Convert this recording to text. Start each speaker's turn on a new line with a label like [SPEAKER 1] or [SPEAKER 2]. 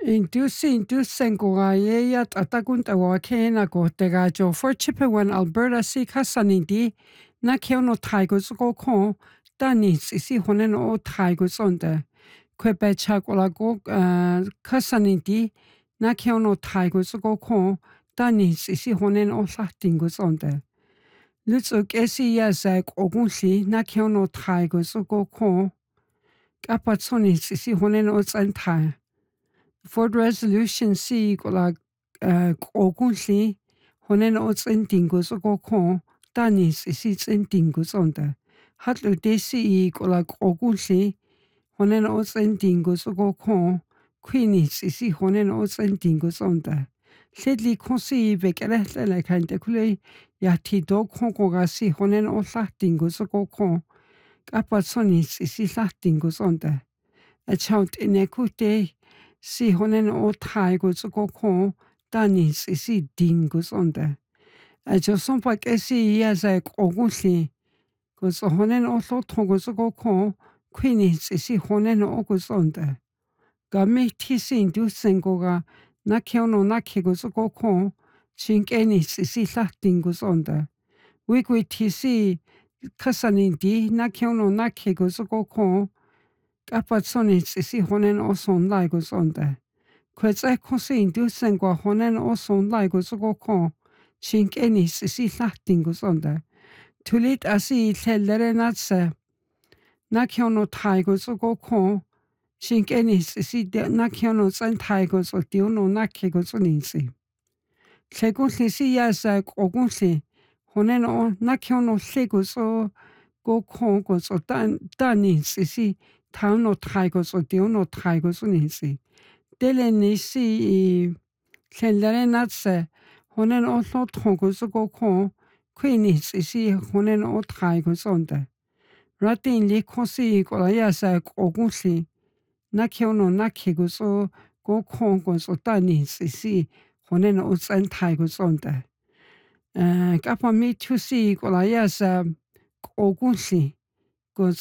[SPEAKER 1] Indusin Goya Tatagunta Wakena go Degajo for Chippewan Alberta si Casanidi, Nakiono Tigers go con, Danis isi honen o Tigers on the Quebec Chakolago Casanidi, Nakiono Tigers go con, Danis isi honen o Latingus on the Lutzuk esi yazak ogunsi, Nakiono Tigers go con, Capatsonis isi honen o Zantai. Ford Resolution C kola ogunli honen ots endingus go kon danis is endingus onda hatlu desi kola ogunli honen ots endingus go kon quinis is honen ots endingus onda ledli konsi bekele le kante kule yati do kon gasi honen otlahtingus go kon kapatsonis is lahtingus onda a chaunt inekute si honen o taigus go kon danis isi dingus onda. A joson pa kesi yaza ogunli gus honen o lo tongus go kon quinis isi honen o gus onda. Gami tisi indusen goga na kiono na kegus go kon chinkenis isi lahtingus onda. Wigwi tisi kasanindi na kiono na kegus go kon Kapatsonis isi honen o son laigus onda. Kwetse konsi indusen gwa honen o son laigus go kon. Chinkenis isi lahtingus onda. Tulit asi tlellere natse. Nakiono taigus go kon. Chinkenis isi nakiono zan taigus o diono nakegus uninsi. Tlegunli si yazak ogunli. Honen o nakiono tlegus o go kon gus o danis isi Tauno Tigers o Diono Tigers unisi. Dele nisi tlendere natse honen o lo tongus go kon quinis isi honen o Tigers onda. Ratin li konsi kola yasa ogunli nakiono nakegus o go kon gus o danis isi honen o zan Tigers onda. Kapa mi tusi kola yasa ogunli